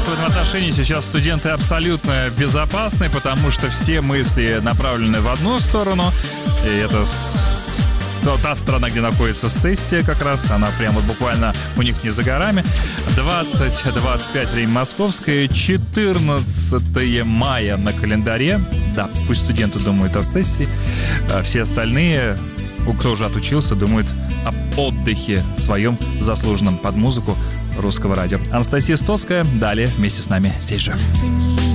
кажется, в этом отношении сейчас студенты абсолютно безопасны, потому что все мысли направлены в одну сторону, и это та страна, где находится сессия как раз, она прямо буквально у них не за горами. 20:25 время московское, 14 мая на календаре. Да, пусть студенты думают о сессии, а все остальные, кто уже отучился, думают об отдыхе своем заслуженном под музыку русского радио. Анастасия Стоцкая далее вместе с нами здесь же.